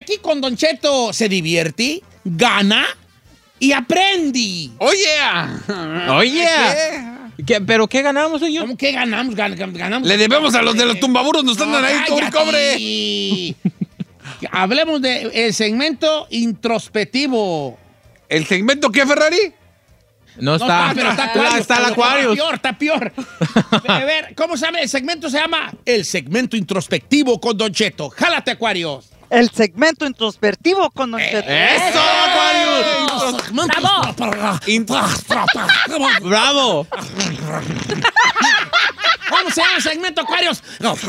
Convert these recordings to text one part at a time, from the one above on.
aquí con Don Cheto se divierte, gana y aprende. Oye. ¿Pero qué ganamos, señor? ¿Cómo que ganamos? Ganamos. Le debemos a los de los tumbaburos, nos están ahí, cobre. Hablemos del segmento introspectivo. ¿El segmento qué, Ferrari? No está. Pero está el Aquarius. Está peor. A ver, ¿cómo se llama? El segmento se llama el segmento introspectivo con Don Cheto. ¡Jálate, Aquarius! El segmento introspectivo con Don Cheto. ¡Eso, ¡Bravo! ¡Bravo! ¿Cómo se llama el segmento, Aquarius?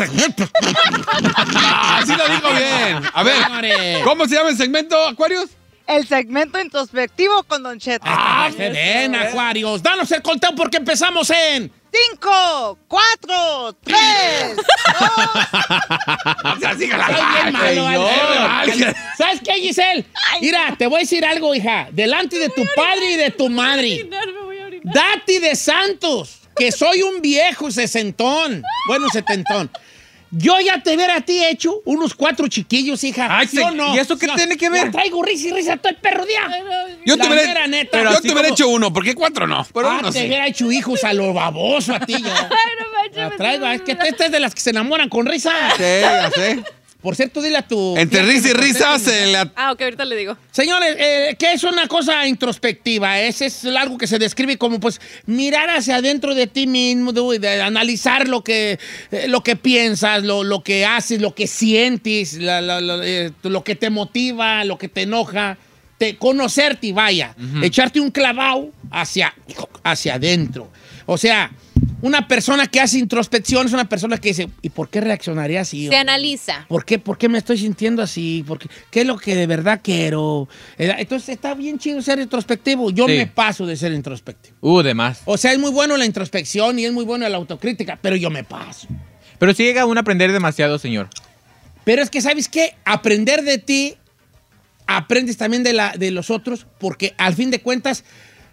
Así lo digo bien. A ver, Señores. ¿cómo se llama el segmento, Aquarius? El segmento introspectivo con Don Cheto. Ven, Aquarius. Danos el conteo porque empezamos en... 5, 4, 3, 2. Así que Ay, bien malo, señor. ¿Sabes qué, Giselle? Mira, te voy a decir algo, hija. Delante de tu padre y de tu madre. Dati de Santos, que soy un viejo sesentón. Bueno, setentón. Yo ya te hubiera a ti hecho unos 4 chiquillos, hija. Ay, ¿Sí o no? ¿y eso qué tiene que ver? Ya traigo risa y risa todo el perro día. Yo te La hubiera, mera neta. pero Pero yo te hubiera hecho uno, ¿por qué 4 no? Pero uno te sí. hubiera hecho hijos a lo baboso a ti yo. La traigo, es que esta es de las que se enamoran con risa. Sí, ya sé. Por cierto, dile a tu... Entre risa y risa se le... Ok, ahorita le digo. Señores, ¿qué es una cosa introspectiva? Es algo que se describe como, pues, mirar hacia adentro de ti mismo, de analizar lo que piensas, lo que haces, lo que sientes, lo que te motiva, lo que te enoja, conocerte, vaya, echarte un clavado hacia adentro. O sea, una persona que hace introspección es una persona que dice, ¿y por qué reaccionaría así? Se analiza. ¿Por qué me estoy sintiendo así? ¿Qué es lo que de verdad quiero? Entonces está bien chido ser introspectivo. Yo me paso de ser introspectivo. De más. O sea, es muy bueno la introspección y es muy bueno la autocrítica, pero yo me paso. Pero sí llega uno a aprender demasiado, señor. Pero es que, ¿sabes qué? Aprender de ti, aprendes también de los otros, porque al fin de cuentas...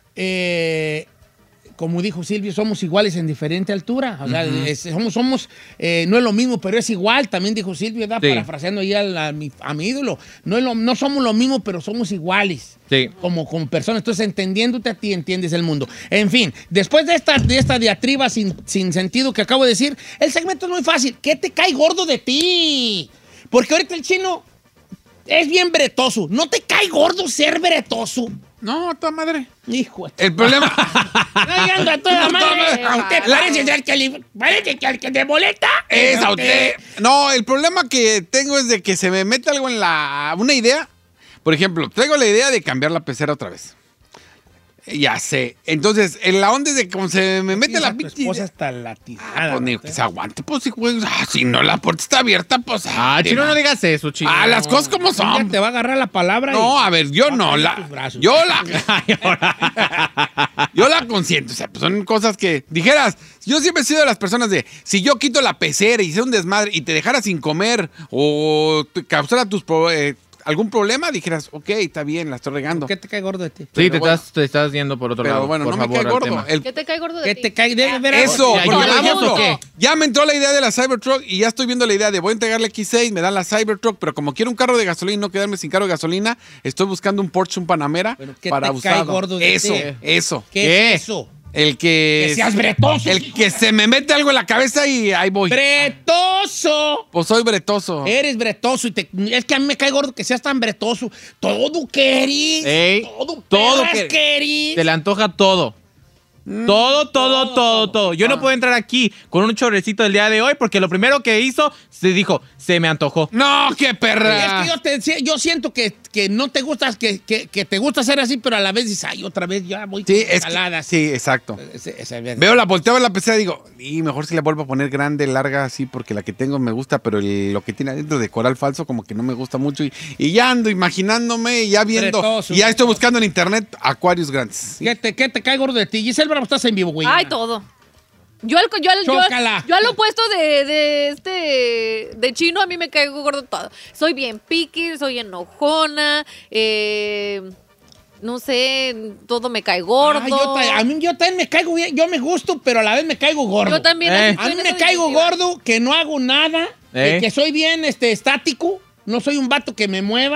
como dijo Silvio, somos iguales en diferente altura. O sea, somos no es lo mismo, pero es igual. También dijo Silvio, ¿verdad? Sí. Parafraseando ahí a mi ídolo. No somos lo mismo, pero somos iguales. Sí. Como personas. Entonces, entendiéndote a ti, entiendes el mundo. En fin, después de esta diatriba sin sentido que acabo de decir, el segmento es muy fácil. ¿Qué te cae gordo de ti? Porque ahorita el chino es bien bretoso. ¿No te cae gordo ser bretoso? No, toda madre. Hijo. El problema... Ay, anda toda madre. ¿A usted parece que al que te molesta? Es a usted. No, el problema que tengo es de que se me mete algo en una idea. Por ejemplo, traigo la idea de cambiar la pecera otra vez. Ya sé. Entonces, en la onda es de que como se me mete la pinche esposa está latizada. pues ni que se aguante, pues si güey. Si no la puerta está abierta, pues. Chino, no digas eso, chino. Las cosas como Ella son. te va a agarrar la palabra. No, a ver, yo no. Yo la consiento. O sea, pues son cosas que dijeras. Yo siempre he sido de las personas de si yo quito la pecera y hice un desmadre y te dejara sin comer o te causara algún problema, dijeras, ok, está bien, la estoy regando. ¿Qué te cae gordo de ti? Sí, te estás yendo por otro lado. Pero bueno, por no me favor, cae gordo. ¿Qué te cae gordo de ¿Qué ti? te cae de veras? Eso, ¿Ya porque, por lloramos ejemplo, o qué? ya me entró la idea de la Cybertruck y ya estoy viendo la idea de voy a entregarle X6, me dan la Cybertruck, pero como quiero un carro de gasolina y no quedarme sin carro de gasolina, estoy buscando un Porsche, un Panamera Pero ¿qué para te usado. cae gordo de eso, ti? eso. ¿Qué es eso? El que... Que seas bretoso. El que se me mete algo en la cabeza y ahí voy. ¡Bretoso! Pues soy bretoso. Eres bretoso es que a mí me cae gordo que seas tan bretoso. Todo querís. Ey, Todo que- querís. Te le antoja todo. Todo. Yo no puedo entrar aquí con un chorrecito del día de hoy porque lo primero que hizo, se dijo, se me antojó. No, qué perra. Es que yo siento que no te gustas, que te gusta ser así, pero a la vez dices, ay, otra vez ya voy Sí, con es ensaladas. sí, exacto. Veo volteaba la pecera y digo, y mejor si la vuelvo a poner grande, larga, así, porque la que tengo me gusta, pero lo que tiene adentro de coral falso como que no me gusta mucho. Y ya ando imaginándome, y ya viendo, Bretoso, y ya estoy buscando en internet acuarios grandes. ¿Qué te cae gordo de ti? Giselle Bravo, estás en vivo, güey. Ay, todo. Yo Chócala. al opuesto de Chino, a mí me caigo gordo todo. Soy bien picky, soy enojona, no sé, todo me cae gordo. Ay, yo también me caigo bien, yo me gusto, pero a la vez me caigo gordo. Yo también. A mí me caigo gordo, que no hago nada, que soy bien estático, no soy un vato que me mueva.